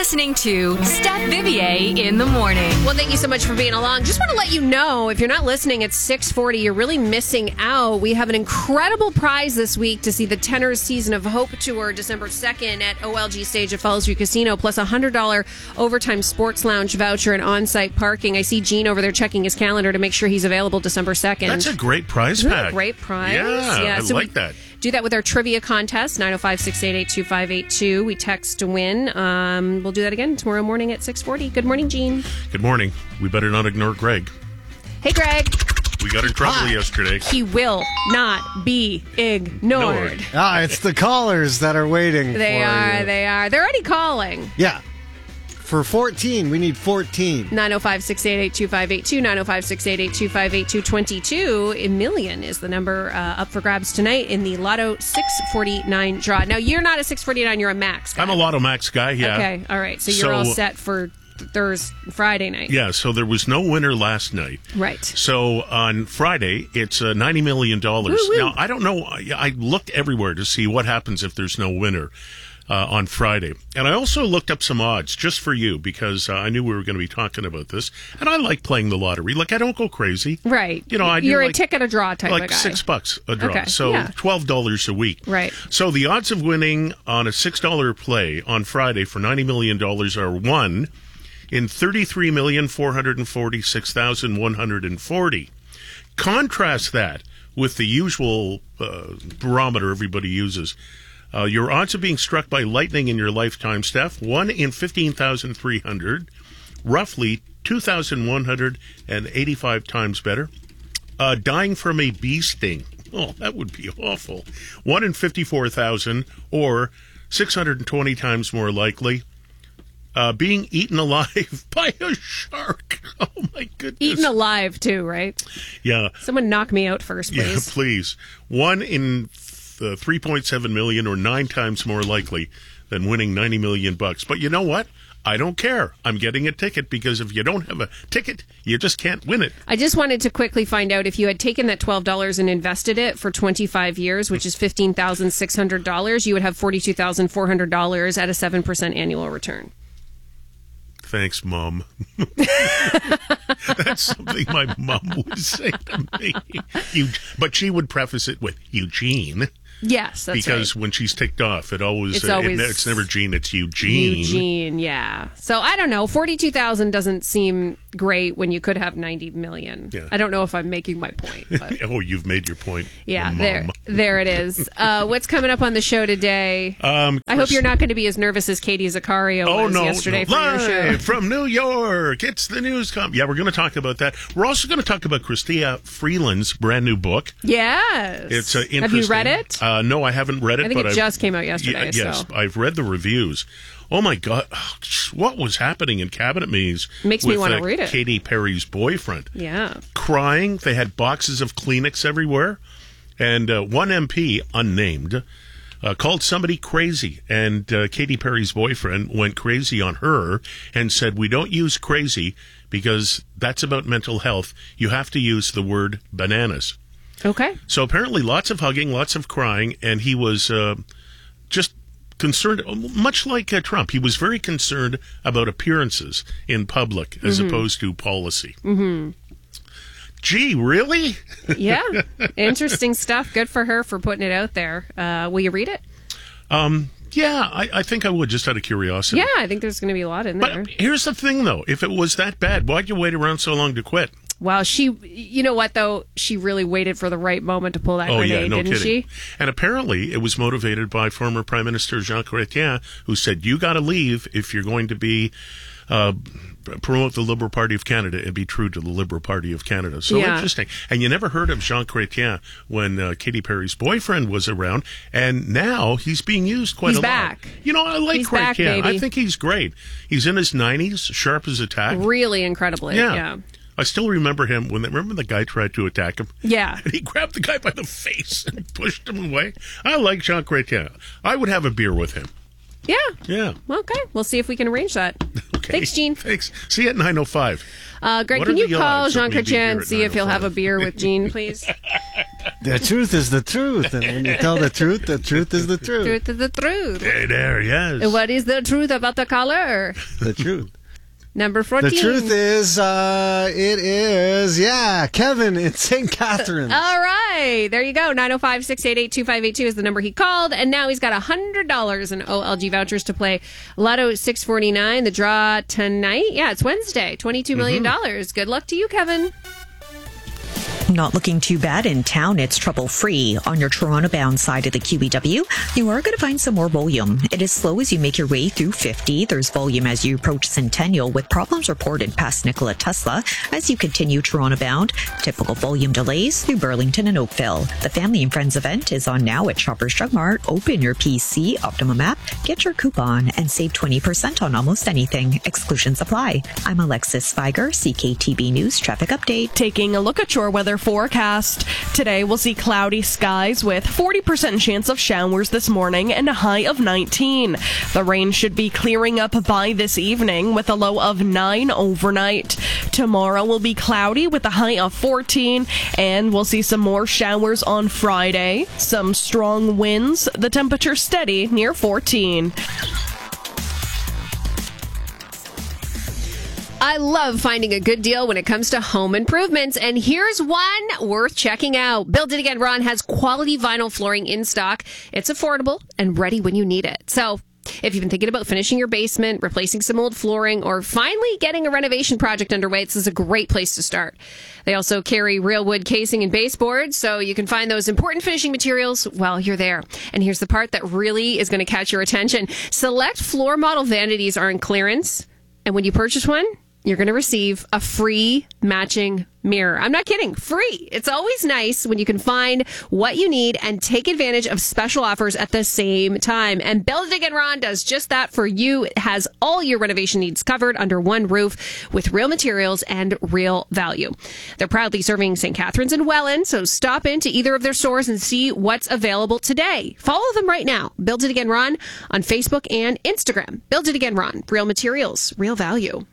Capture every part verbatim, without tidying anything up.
listening to Steph Vivier in the morning. Well, thank you so much for being along. Just want to let you know, if you're not listening at six forty, you're really missing out. We have an incredible prize this week to see the Tenors Season of Hope Tour December second at O L G Stage at Falls View Casino, plus a one hundred dollars Overtime Sports Lounge voucher and on-site parking. I see Gene over there checking his calendar to make sure he's available December second. That's a great prize Isn't pack. that a great prize? Yeah, yeah I so like that. Do that with our trivia contest, nine oh five, six eight eight, two five eight two. We text to win. Um, we'll do that again tomorrow morning at six forty. Good morning, Gene. Good morning. We better not ignore Greg. Hey, Greg. We got in trouble Ah. yesterday. He will not be ignored. Ignored. Ah, it's the callers that are waiting They for are, you. they are. They're already calling. Yeah. For fourteen, we need fourteen. nine oh five, six eight eight, two five eight two, nine oh five, six eight eight, two five eight two, twenty-two. A million is the number uh, up for grabs tonight in the Lotto six forty-nine draw. Now, you're not a six forty-nine, you're a Max guy. I'm a Lotto Max guy, yeah. Okay, all right. So you're So- all set for th- Thursday, Friday night. Yeah, so there was no winner last night. Right. So on Friday, it's uh, ninety million dollars. Woo-woo. Now, I don't know. I, I looked everywhere to see what happens if there's no winner uh, on Friday. And I also looked up some odds just for you because uh, I knew we were going to be talking about this. And I like playing the lottery. Like, I don't go crazy. Right. You know, I do You're like, a ticket a draw type like of guy. six bucks a draw. Okay, So yeah. twelve dollars a week. Right. So the odds of winning on a six dollar play on Friday for ninety million dollars are one in thirty-three million, four hundred forty-six thousand, one hundred forty. Contrast that with the usual uh, barometer everybody uses. Uh, your odds of being struck by lightning in your lifetime, Steph, one in fifteen thousand three hundred, roughly two thousand one hundred eighty-five times better. Uh, dying from a bee sting, oh, that would be awful. one in fifty-four thousand, or six hundred twenty times more likely. Uh, being eaten alive by a shark. Oh, my goodness. Eaten alive, too, right? Yeah. Someone knock me out first, please. Yeah, please. One in uh, three point seven million, or nine times more likely than winning ninety million bucks. But you know what? I don't care. I'm getting a ticket because if you don't have a ticket, you just can't win it. I just wanted to quickly find out if you had taken that twelve dollars and invested it for twenty-five years, which is fifteen thousand six hundred dollars, you would have forty-two thousand four hundred dollars at a seven percent annual return. Thanks, Mom. That's something my mom would say to me. You, but she would preface it with Eugene. Yes, that's because right. when she's ticked off, it always, It's uh, always- it, it's never Gene, it's Eugene. Eugene, yeah. So I don't know. forty-two thousand doesn't seem great when you could have ninety million. Yeah. I don't know if I'm making my point. But Oh, you've made your point. yeah, Mom. there, there it is. Uh, what's coming up on the show today? Um, I hope you're not going to be as nervous as Katie Zaccario Oh, was no, yesterday no. for your show. Live from New York, it's the news. Com- yeah, we're going to talk about that. We're also going to talk about Christia Freeland's brand new book. Yes. It's uh, interesting. Have you read it? Uh, no, I haven't read it. I think but it I've- just came out yesterday. Yeah, yes, so. I've read the reviews. Oh my God, what was happening in cabinet meetings? Makes me with, wanna uh, read it. Katy Perry's boyfriend. Yeah. Crying. They had boxes of Kleenex everywhere. And uh, one M P, unnamed, uh, called somebody crazy. And uh, Katy Perry's boyfriend went crazy on her and said, we don't use crazy because that's about mental health. You have to use the word bananas. Okay. So apparently lots of hugging, lots of crying, and he was uh, just concerned, much like uh, Trump. He was very concerned about appearances in public as Mm-hmm. opposed to policy. Mm-hmm. Gee, really? Yeah. Interesting stuff. Good for her for putting it out there. Uh, will you read it? Um, yeah, I, I think I would, just out of curiosity. Yeah, I think there's going to be a lot in there. But here's the thing, though. If it was that bad, why'd you wait around so long to quit? Well, she, you know what, though? She really waited for the right moment to pull that Oh, grenade, yeah, no didn't kidding. she? And apparently it was motivated by former Prime Minister Jean Chrétien, who said, you got to leave if you're going to be uh, promote the Liberal Party of Canada and be true to the Liberal Party of Canada. So Yeah. interesting. And you never heard of Jean Chrétien when uh, Katy Perry's boyfriend was around, and now he's being used quite He's a back. lot. You know, I like He's back, Chrétien. baby. I think he's great. He's in his nineties, sharp as a tack. Really incredibly. Yeah. Yeah. I still remember him when they, remember the guy tried to attack him? Yeah. And he grabbed the guy by the face and pushed him away. I like Jean Chrétien. I would have a beer with him. Yeah. Yeah. Okay. We'll see if we can arrange that. Okay. Thanks, Gene. Thanks. See you at nine oh five. Uh, Greg, What can are you the call odds of Jean me being here Chrétien and at see if he'll have a nine oh five? beer with Gene, please? The truth is the truth. And when you tell the truth, the truth is the truth. Truth is the truth. Hey there, yes. What is the truth about the color? The truth. Number fourteen. The truth is, uh, it is, yeah, Kevin in Saint Catharines. All right. There you go. nine oh five, six eight eight, two five eight two is the number he called. And now he's got one hundred dollars in O L G vouchers to play Lotto six forty-nine. The draw tonight. Yeah, it's Wednesday. twenty-two million dollars. Mm-hmm. Good luck to you, Kevin. Not looking too bad in town. It's trouble-free. On your Toronto-bound side of the Q E W, you are going to find some more volume. It is slow as you make your way through fifty. There's volume as you approach Centennial, with problems reported past Nikola Tesla as you continue Toronto-bound. Typical volume delays through Burlington and Oakville. The Family and Friends event is on now at Shoppers Drug Mart. Open your P C, Optimum app, get your coupon, and save twenty percent on almost anything. Exclusions apply. I'm Alexis Spiger, C K T B News Traffic Update. Taking a look at your weather forecast. Today we'll see cloudy skies with forty percent chance of showers this morning and a high of nineteen. The rain should be clearing up by this evening with a low of nine overnight. Tomorrow will be cloudy with a high of fourteen, and we'll see some more showers on Friday. Some strong winds, the temperature steady near fourteen. I love finding a good deal when it comes to home improvements, and here's one worth checking out. Build It Again Ron has quality vinyl flooring in stock. It's affordable and ready when you need it. So if you've been thinking about finishing your basement, replacing some old flooring, or finally getting a renovation project underway, this is a great place to start. They also carry real wood casing and baseboards, so you can find those important finishing materials while you're there. And here's the part that really is going to catch your attention. Select floor model vanities are in clearance, and when you purchase one, you're going to receive a free matching mirror. I'm not kidding. Free. It's always nice when you can find what you need and take advantage of special offers at the same time. And Build It Again Ron does just that for you. It has all your renovation needs covered under one roof with real materials and real value. They're proudly serving Saint Catharines and Welland, so stop into either of their stores and see what's available today. Follow them right now. Build It Again Ron on Facebook and Instagram. Build It Again Ron. Real materials, real value.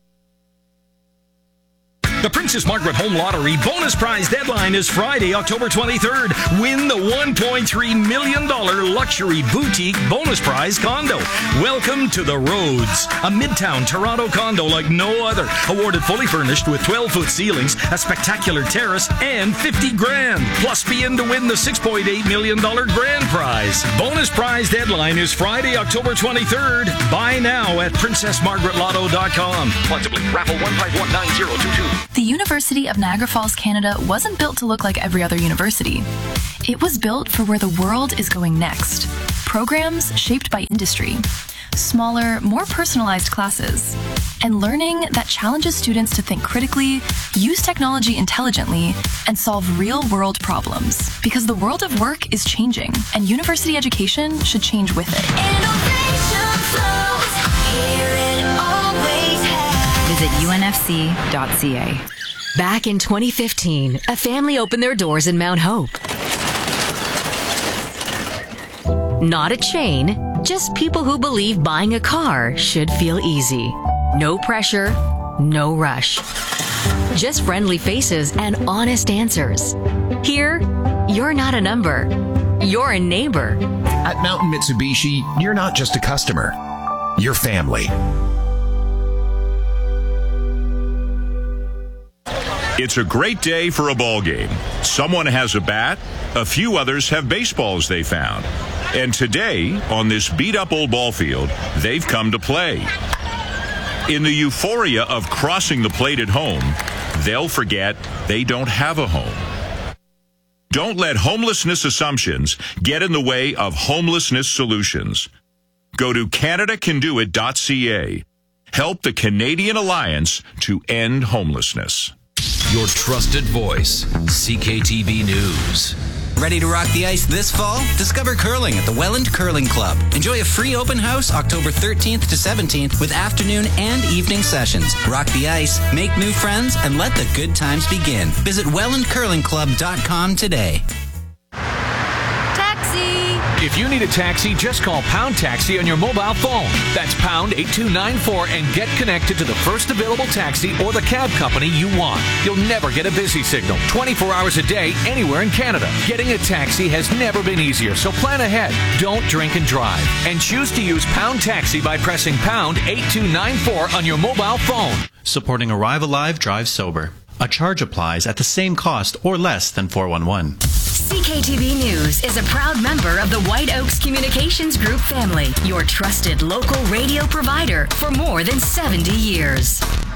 The Princess Margaret Home Lottery bonus prize deadline is Friday, October twenty-third. Win the one point three million dollars luxury boutique bonus prize condo. Welcome to the Rhodes, a midtown Toronto condo like no other. Awarded fully furnished with twelve-foot ceilings, a spectacular terrace, and fifty grand. Plus be in to win the six point eight million dollars grand prize. Bonus prize deadline is Friday, October twenty-third. Buy now at princess margaret lotto dot com. Flexibly, raffle one five one nine zero two two. The University of Niagara Falls, Canada wasn't built to look like every other university. It was built for where the world is going next. Programs shaped by industry, smaller, more personalized classes, and learning that challenges students to think critically, use technology intelligently, and solve real-world problems. Because the world of work is changing, and university education should change with it. Innovation flows, here it always has. Visit U N F C dot C A. Back in twenty fifteen, a family opened their doors in Mount Hope. Not a chain, just people who believe buying a car should feel easy. No pressure, no rush. Just friendly faces and honest answers. Here, you're not a number. You're a neighbor. At Mountain Mitsubishi, you're not just a customer. You're family. It's a great day for a ball game. Someone has a bat, a few others have baseballs they found. And today, on this beat-up old ball field, they've come to play. In the euphoria of crossing the plate at home, they'll forget they don't have a home. Don't let homelessness assumptions get in the way of homelessness solutions. Go to canada can do it dot c a. Help the Canadian Alliance to end homelessness. Your trusted voice, C K T V News. Ready to rock the ice this fall? Discover curling at the Welland Curling Club. Enjoy a free open house October thirteenth to seventeenth with afternoon and evening sessions. Rock the ice, make new friends, and let the good times begin. Visit welland curling club dot com today. Taxi! If you need a taxi, just call Pound Taxi on your mobile phone. That's pound eight two nine four and get connected to the first available taxi or the cab company you want. You'll never get a busy signal twenty-four hours a day anywhere in Canada. Getting a taxi has never been easier, so plan ahead. Don't drink and drive. And choose to use Pound Taxi by pressing pound eight two nine four on your mobile phone. Supporting Arrive Alive, Drive Sober. A charge applies at the same cost or less than four one one. C K T V News is a proud member of the White Oaks Communications Group family, your trusted local radio provider for more than seventy years.